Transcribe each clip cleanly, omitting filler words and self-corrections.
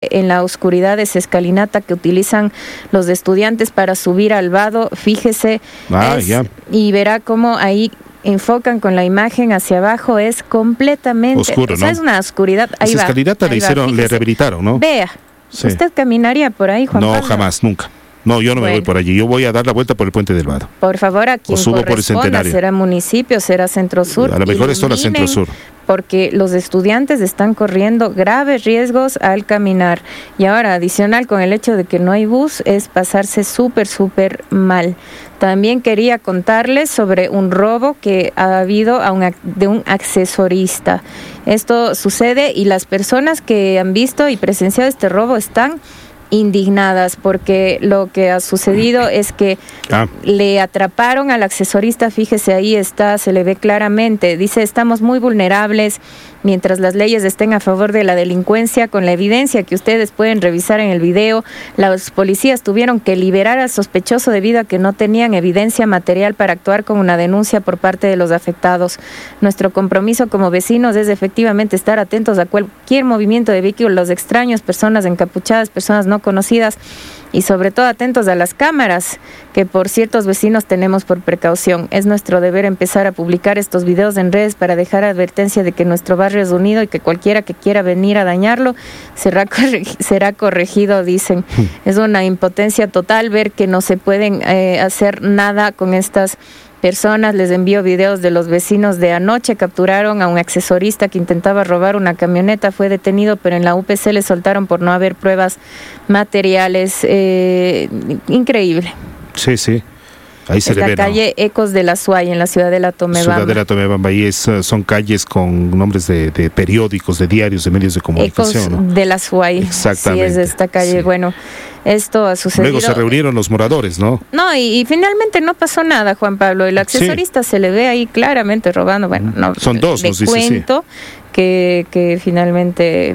en la oscuridad de esa escalinata que utilizan los estudiantes para subir al vado. Fíjese, y verá cómo ahí enfocan con la imagen hacia abajo, es completamente oscuro, ¿no? Es una oscuridad. Ahí esa va, escalinata le rehabilitaron, ¿no? Vea, ¿usted caminaría por ahí, Juan Pablo? No, jamás, nunca. No, yo no me voy por allí. Yo voy a dar la vuelta por el Puente del Vado. Por favor, a quien corresponda, será municipio, será Centro Sur. A lo mejor es zona Centro Sur. Porque los estudiantes están corriendo graves riesgos al caminar. Y ahora, adicional con el hecho de que no hay bus, es pasarse súper mal. También quería contarles sobre un robo que ha habido de un accesorista. Esto sucede y las personas que han visto y presenciado este robo están indignadas porque lo que ha sucedido es que le atraparon al accesorista. Fíjese, ahí está, se le ve claramente, dice: estamos muy vulnerables mientras las leyes estén a favor de la delincuencia. Con la evidencia que ustedes pueden revisar en el video, los policías tuvieron que liberar al sospechoso debido a que no tenían evidencia material para actuar con una denuncia por parte de los afectados. Nuestro compromiso como vecinos es efectivamente estar atentos a cualquier movimiento de vehículos extraños, personas encapuchadas, personas no conocidas, y sobre todo atentos a las cámaras que por ciertos vecinos tenemos por precaución. Es nuestro deber empezar a publicar estos videos en redes para dejar advertencia de que nuestro barrio es unido y que cualquiera que quiera venir a dañarlo será corregido, dicen. Es una impotencia total ver que no se pueden hacer nada con estas personas. Les envío videos de los vecinos de anoche. Capturaron a un accesorista que intentaba robar una camioneta, fue detenido, pero en la UPC le soltaron por no haber pruebas materiales. Increíble. Sí. Ahí se le ve, la calle Ecos de la Suay, en la ciudad de la Tomebamba. Ciudad de la Tomebamba, y son calles con nombres de periódicos, de diarios, de medios de comunicación. Ecos, ¿no? De la Suay. Exactamente. Sí, es de esta calle. Sí. Bueno, esto ha sucedido. Luego se reunieron los moradores, ¿no? No, y finalmente no pasó nada, Juan Pablo. El accesorista se le ve ahí claramente robando. Bueno, no. Son dos, nos dice, cuento. Que finalmente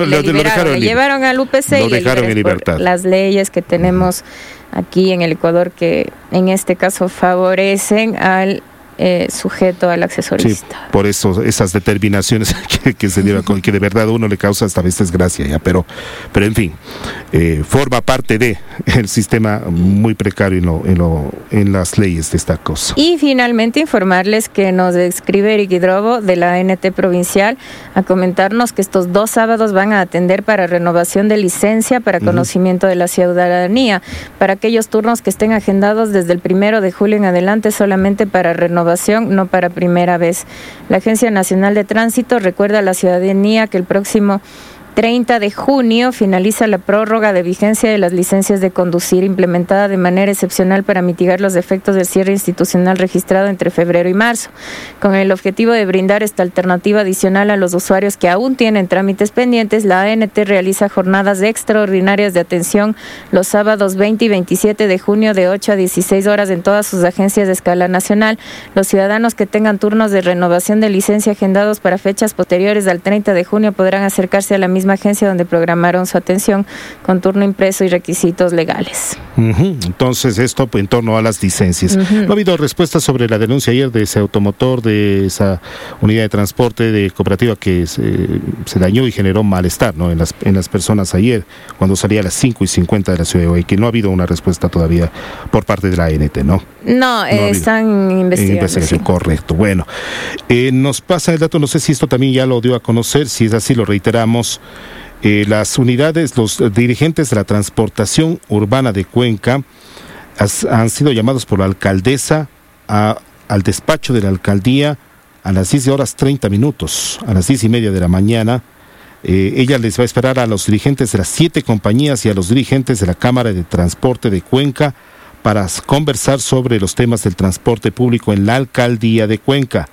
le llevaron al UPC y le dejaron en libertad. Las leyes que tenemos aquí en el Ecuador, que en este caso favorecen al sujeto, al accesorista. Sí, por eso esas determinaciones que se llevan, que de verdad a uno le causa hasta a veces desgracia, ya, pero en fin, forma parte de el sistema muy precario en las leyes de esta cosa. Y finalmente informarles que nos escribe Eric Hidrobo de la ANT provincial a comentarnos que estos 2 sábados van a atender para renovación de licencia para conocimiento de la ciudadanía, para aquellos turnos que estén agendados desde el 1 de julio en adelante, solamente para renovación, no para primera vez. La Agencia Nacional de Tránsito recuerda a la ciudadanía que el próximo 30 de junio finaliza la prórroga de vigencia de las licencias de conducir, implementada de manera excepcional para mitigar los efectos del cierre institucional registrado entre febrero y marzo, con el objetivo de brindar esta alternativa adicional a los usuarios que aún tienen trámites pendientes. La ANT realiza jornadas extraordinarias de atención los sábados 20 y 27 de junio de 8 a 16 horas en todas sus agencias de escala nacional. Los ciudadanos que tengan turnos de renovación de licencia agendados para fechas posteriores al 30 de junio podrán acercarse a la misma agencia donde programaron su atención con turno impreso y requisitos legales. Entonces, esto en torno a las licencias. No ha habido respuesta sobre la denuncia ayer de ese automotor, de esa unidad de transporte de cooperativa que se dañó y generó malestar, ¿no? en las personas ayer, cuando salía a las 5:50 de la ciudad de Guayaquil. No ha habido una respuesta todavía por parte de la ANT, ¿no? No, están investigando. Sí. Correcto. Bueno, nos pasa el dato, no sé si esto también ya lo dio a conocer, si es así lo reiteramos. Las unidades, los dirigentes de la transportación urbana de Cuenca han sido llamados por la alcaldesa al despacho de la alcaldía a las 10:30, a las 10:30 de la mañana. Ella les va a esperar a los dirigentes de las 7 compañías y a los dirigentes de la Cámara de Transporte de Cuenca para conversar sobre los temas del transporte público en la alcaldía de Cuenca.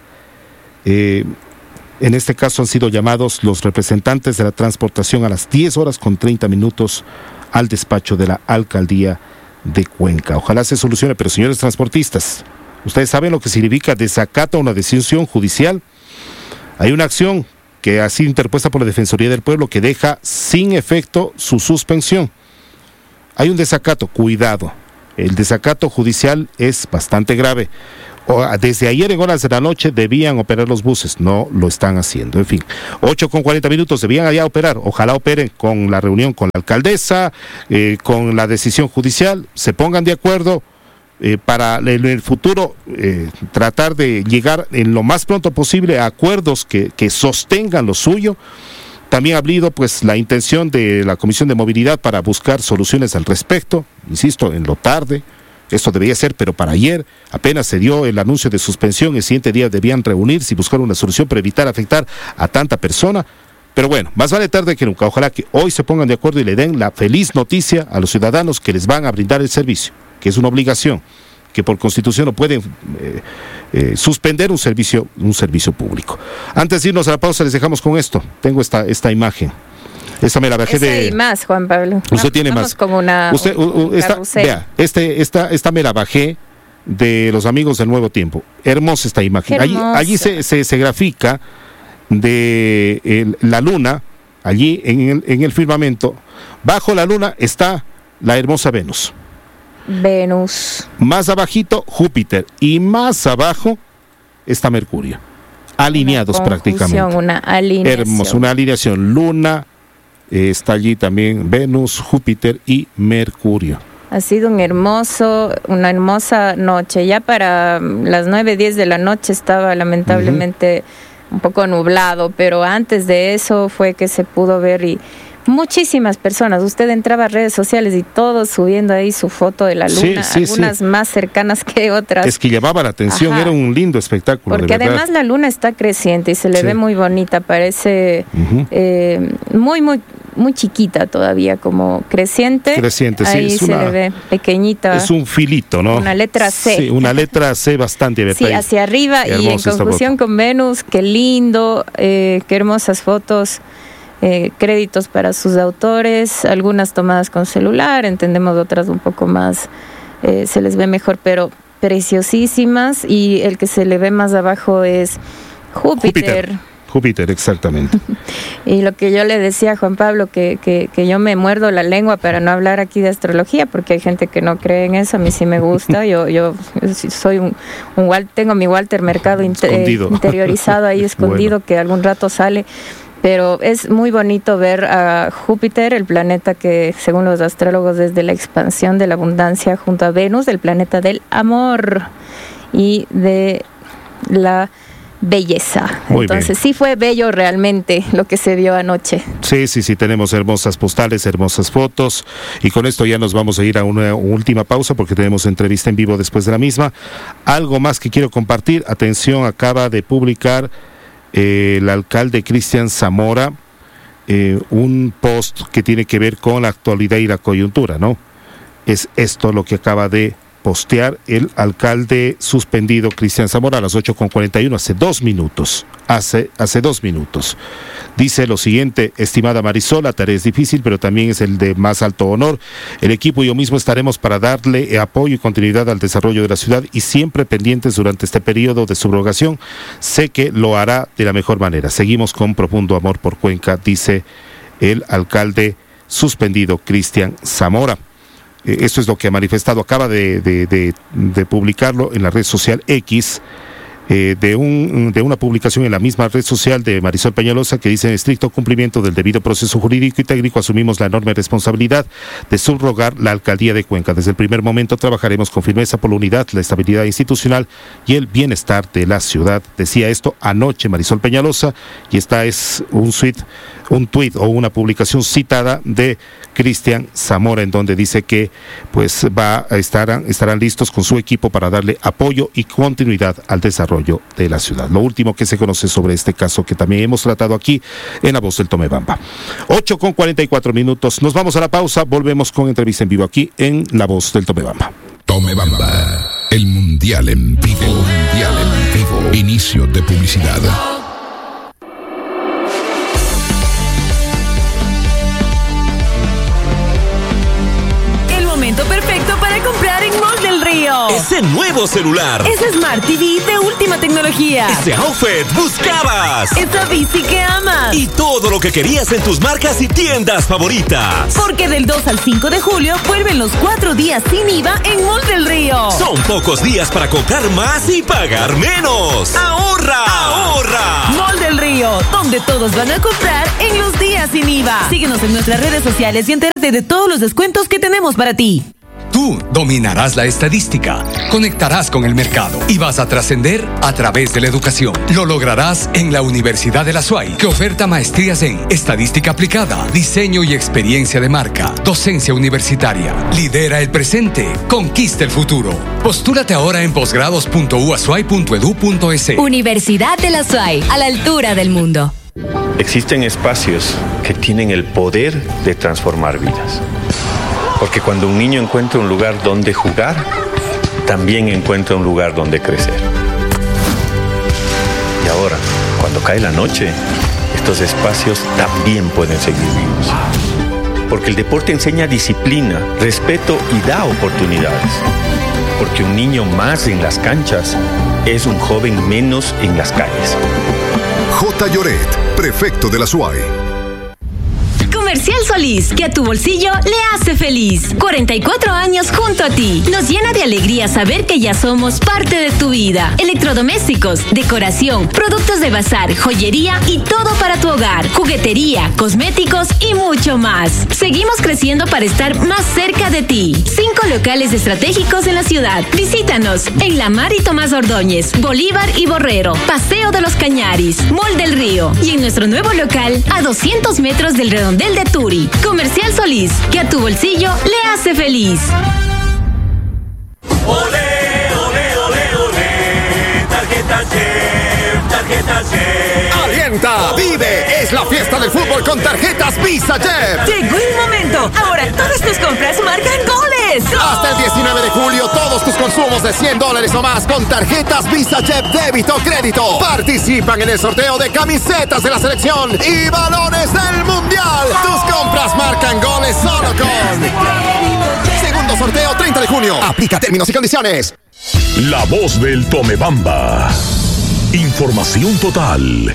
En este caso han sido llamados los representantes de la transportación a las 10:30 al despacho de la alcaldía de Cuenca. Ojalá se solucione, pero señores transportistas, ¿ustedes saben lo que significa desacato a una decisión judicial? Hay una acción que ha sido interpuesta por la Defensoría del Pueblo que deja sin efecto su suspensión. Hay un desacato, cuidado. El desacato judicial es bastante grave. desde ayer en horas de la noche debían operar los buses, no lo están haciendo. En fin, 8:40 debían ya operar, ojalá operen con la reunión con la alcaldesa, con la decisión judicial, se pongan de acuerdo para en el futuro tratar de llegar en lo más pronto posible a acuerdos que sostengan lo suyo. También ha habido pues la intención de la Comisión de Movilidad para buscar soluciones al respecto, insisto, en lo tarde. Esto debía ser, pero para ayer apenas se dio el anuncio de suspensión, el siguiente día debían reunirse y buscar una solución para evitar afectar a tanta persona. Pero bueno, más vale tarde que nunca. Ojalá que hoy se pongan de acuerdo y le den la feliz noticia a los ciudadanos que les van a brindar el servicio, que es una obligación, que por constitución no pueden suspender un servicio público. Antes de irnos a la pausa, les dejamos con esto. Tengo esta imagen. Esta me la bajé de... Hay más, Juan Pablo. Usted tiene más. Como una vea, esta me la bajé de los amigos del Nuevo Tiempo. Hermosa esta imagen. Allí se grafica de la luna, allí en el firmamento. Bajo la luna está la hermosa Venus. Más abajito, Júpiter. Y más abajo está Mercurio. Alineados prácticamente. Una alineación. Hermoso, una alineación. Luna, está allí también Venus, Júpiter y Mercurio. Ha sido una hermosa noche. Ya para las 9:10 de la noche estaba lamentablemente un poco nublado, pero antes de eso fue que se pudo ver y muchísimas personas. Usted entraba a redes sociales y todos subiendo ahí su foto de la luna, algunas más cercanas que otras. Es que llamaba la atención, era un lindo espectáculo. Porque además la luna está creciente y se le ve muy bonita, parece muy chiquita todavía, como creciente. Ahí se le ve pequeñita. Es un filito, ¿no? Una letra C. Sí, una letra C bastante. Sí, hacia arriba y en conjunción con Venus. Qué lindo, qué hermosas fotos. Créditos para sus autores, algunas tomadas con celular, entendemos otras un poco más, se les ve mejor, pero preciosísimas. Y el que se le ve más abajo es Júpiter, exactamente. Y lo que yo le decía a Juan Pablo, que yo me muerdo la lengua para no hablar aquí de astrología, porque hay gente que no cree en eso. A mí sí me gusta. Yo soy tengo mi Walter Mercado interiorizado ahí escondido, bueno, que algún rato sale. Pero es muy bonito ver a Júpiter, el planeta que, según los astrólogos, es de la expansión, de la abundancia, junto a Venus, el planeta del amor y de la belleza. Entonces sí fue bello realmente lo que se vio anoche. Sí, tenemos hermosas postales, hermosas fotos, y con esto ya nos vamos a ir a una última pausa porque tenemos entrevista en vivo después de la misma. Algo más que quiero compartir, atención, acaba de publicar el alcalde Cristian Zamora un post que tiene que ver con la actualidad y la coyuntura, ¿no? Es esto lo que acaba de postear el alcalde suspendido Cristian Zamora a las 8:41, hace 2 minutos. Hace 2 minutos. Dice lo siguiente: estimada Marisol, la tarea es difícil, pero también es el de más alto honor. El equipo y yo mismo estaremos para darle apoyo y continuidad al desarrollo de la ciudad y siempre pendientes durante este periodo de subrogación. Sé que lo hará de la mejor manera. Seguimos con profundo amor por Cuenca, dice el alcalde suspendido Cristian Zamora. Esto es lo que ha manifestado, acaba de publicarlo en la red social X, de una publicación en la misma red social de Marisol Peñalosa, que dice: en estricto cumplimiento del debido proceso jurídico y técnico, asumimos la enorme responsabilidad de subrogar la alcaldía de Cuenca. Desde el primer momento trabajaremos con firmeza por la unidad, la estabilidad institucional y el bienestar de la ciudad. Decía esto anoche Marisol Peñalosa, y esta es un tuit o una publicación citada de Cristian Zamora, en donde dice que pues estarán listos con su equipo para darle apoyo y continuidad al desarrollo de la ciudad. Lo último que se conoce sobre este caso, que también hemos tratado aquí en La Voz del Tomebamba. 8:44. Nos vamos a la pausa, volvemos con entrevista en vivo aquí en La Voz del Tomebamba. Tomebamba, el mundial en vivo. Inicio de publicidad. Perfecto para comprar en Mall del Río. Ese nuevo celular. Ese Smart TV de última tecnología. Ese outfit buscabas. Esa bici que amas. Y todo lo que querías en tus marcas y tiendas favoritas. Porque del 2 al 5 de julio vuelven los 4 días sin IVA en Mall del Río. Son pocos días para comprar más y pagar menos. ¡Ahorra! ¡Ahorra! Mall del Río, donde todos van a comprar en los días sin IVA. Síguenos en nuestras redes sociales y entérate de todos los descuentos que tenemos para ti. Tú dominarás la estadística, conectarás con el mercado y vas a trascender a través de la educación. Lo lograrás en la Universidad de la SUAY, que oferta maestrías en estadística aplicada, diseño y experiencia de marca, docencia universitaria. Lidera el presente, conquista el futuro. Postúlate ahora en posgrados.uasuay.edu.es. Universidad de la SUAY, a la altura del mundo. Existen espacios que tienen el poder de transformar vidas. Porque cuando un niño encuentra un lugar donde jugar, también encuentra un lugar donde crecer. Y ahora, cuando cae la noche, estos espacios también pueden seguir vivos. Porque el deporte enseña disciplina, respeto y da oportunidades. Porque un niño más en las canchas es un joven menos en las calles. J. Lloret, prefecto de la SUAY. Comercial Solís, que a tu bolsillo le hace feliz. 44 años junto a ti. Nos llena de alegría saber que ya somos parte de tu vida. Electrodomésticos, decoración, productos de bazar, joyería y todo para tu hogar. Juguetería, cosméticos y mucho más. Seguimos creciendo para estar más cerca de ti. 5 locales estratégicos en la ciudad. Visítanos en La Mar y Tomás Ordóñez, Bolívar y Borrero, Paseo de los Cañaris, Mall del Río. Y en nuestro nuevo local, a 200 metros del Redondel de Turi. Comercial Solís, que a tu bolsillo le hace feliz. Ole, ole, ole, ole. Tarjeta Chef, tarjeta Chef. ¡Alienta! ¡Vive! Es la fiesta del fútbol con tarjetas Visa Chef. Llegó el momento. Ahora todas tus compras marcan goles. Hasta el 19 de julio, todos tus consumos de $100 o más con tarjetas Visa Chef débito o crédito participan en el sorteo de camisetas de la selección y balones del Mundial. Tus compras marcan goles solo con segundo sorteo 30 de junio. Aplica términos y condiciones. La voz del Tomebamba. Información total.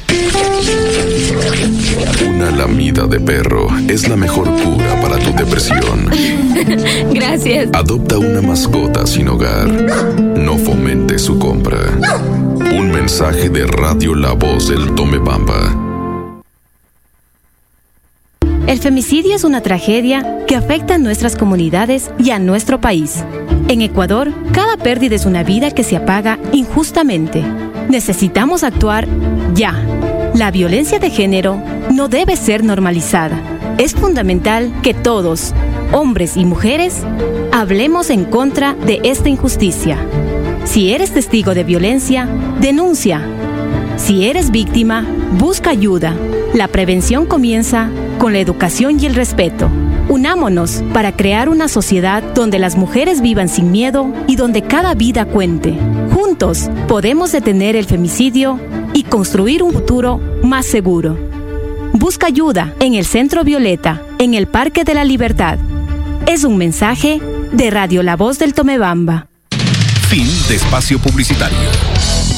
Una lamida de perro es la mejor cura para tu depresión. Gracias. Adopta una mascota sin hogar. No fomente su compra. Un mensaje de Radio La Voz del Tomebamba. El femicidio es una tragedia que afecta a nuestras comunidades y a nuestro país. En Ecuador, cada pérdida es una vida que se apaga injustamente. Necesitamos actuar ya. La violencia de género no debe ser normalizada. Es fundamental que todos, hombres y mujeres, hablemos en contra de esta injusticia. Si eres testigo de violencia, denuncia. Si eres víctima, busca ayuda. La prevención comienza con la educación y el respeto. Unámonos para crear una sociedad donde las mujeres vivan sin miedo y donde cada vida cuente. Juntos podemos detener el femicidio y construir un futuro más seguro. Busca ayuda en el Centro Violeta, en el Parque de la Libertad. Es un mensaje de Radio La Voz del Tomebamba. Fin de espacio publicitario.